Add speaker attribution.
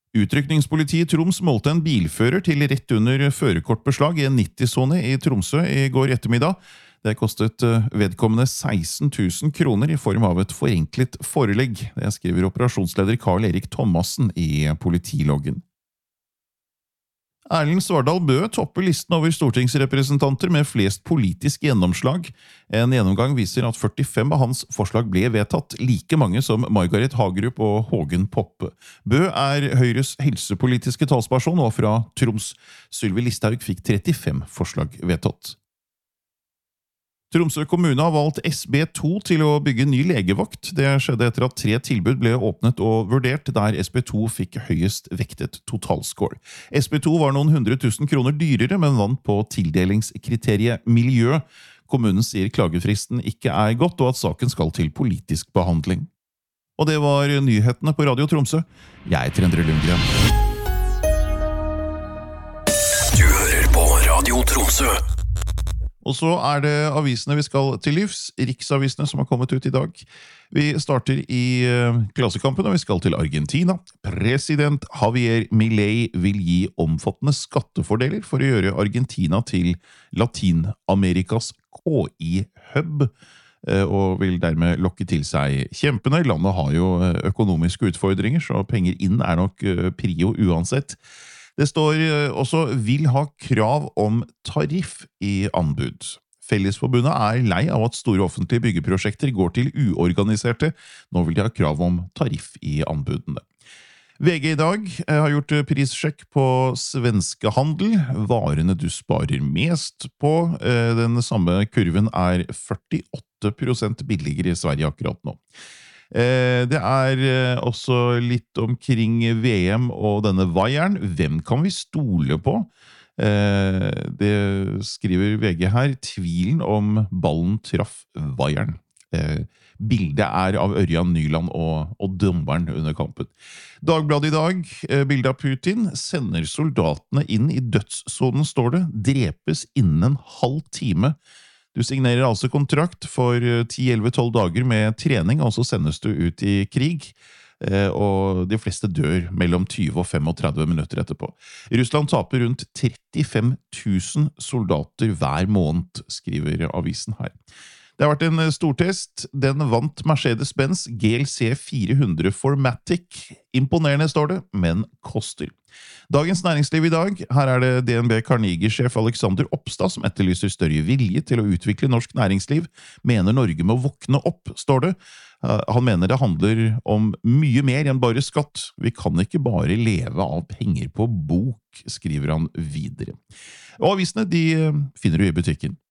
Speaker 1: Utrykningspolitiet i Troms målte en bilfører til rett under førerkortbeslag i en 90-sone i Tromsø i går ettermiddag. Det kostet vedkommende 16 000 kroner i form av et forenklet forelegg. Det skriver operasjonsleder Karl Erik Thomassen i politiloggen. Erlend Svardal Bøe topper listen over stortingsrepresentanter med flest politisk gjennomslag. En gjennomgang viser at 45 av hans forslag ble vedtatt, like mange som Margaret Hagerup og Hågen Poppe. Bøe er Høyres helsepolitiske talsperson og fra Troms. Sylvi Listhaug fikk 35 forslag vedtatt. Tromsø kommune har valgt SB2 til å bygge ny legevakt. Det skjedde etter at 3 tilbud ble åpnet og vurdert, der SB2 fikk høyest vektet totalscore. SB2 var noen 100 000 kroner dyrere, men vant på tildelingskriteriet miljø. Kommunen sier klagefristen ikke er godt, og at saken skal til politisk behandling. Og det var nyhetene på Radio Tromsø. Jeg heter Endre Lundgren.
Speaker 2: Du hører på Radio Tromsø.
Speaker 1: Og så er det avisene vi skal til livs, riksavisene som har kommet ut i dag. Vi starter i Klassekampen, og vi skal til Argentina. President Javier Milei vil gi omfattende skattefordeler for å gjøre Argentina til Latin-Amerikas KI-hub, og vil dermed lokke til seg kjempene. Landet har jo økonomiske utfordringer, så penger inn er nok prio uansett. Det står også vil ha krav om tariff i anbud. Fellesforbundet er lei av at store offentlige byggeprosjekter går til uorganiserte. Nå vil de ha krav om tariff i anbudene. VG i dag har gjort prissjekk på svenskehandel. Varene du sparer mest på. Den samme kurven er 48% billigere i Sverige akkurat nå. Det er også litt omkring VM og denne vaieren. Hvem kan vi stole på? Det skriver VG her. Tvilen om ballen traff vaieren. Bildet er av Ørjan Nyland og dommeren under kampen. Dagbladet i dag, bildet av Putin, sender soldatene inn i dødssonen, står det. Drepes innen en halv time. Du signerer altså kontrakt for 10-11-12 dager med trening, og så sendes du ut i krig, og de fleste dør mellom 20 og 35 minutter etterpå. Russland taper rundt 35 000 soldater hver måned, skriver avisen her. Det har vært en stortest. Den vant Mercedes-Benz GLC 400 Formatic. Imponerende står det, men koster. Dagens næringsliv i dag. Her er det DNB Carnegie-sjef Alexander Opstad som etterlyser større vilje til å utvikle norsk næringsliv. Mener Norge må våkne opp, står det. Han mener det handler om mye mer enn bare skatt. Vi kan ikke bare leve av penger på bok, skriver han videre. Og avisene de finner du i butikken.